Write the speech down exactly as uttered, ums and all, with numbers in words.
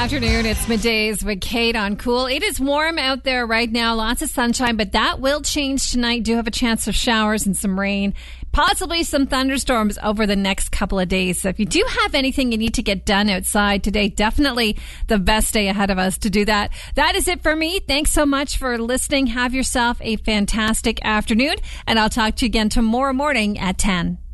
afternoon. It's Middays with Kate on Cool. It is warm out there right now. Lots of sunshine, but that will change tonight. Do have a chance of showers and some rain. Possibly some thunderstorms over the next couple of days. So if you do have anything you need to get done outside today, definitely the best day ahead of us to do that. That is it for me. Thanks so much for listening. Have yourself a fantastic afternoon, and I'll talk to you again tomorrow morning at ten.